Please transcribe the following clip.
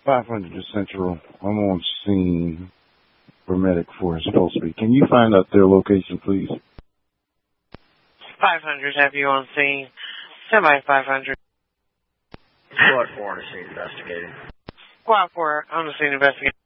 500 to Central. I'm on scene for Medic Force Philsby. Can you find out their location, please? 500, have you on scene? Somebody 500. Squad 4 on the scene investigating. Squad 4 on the scene investigating.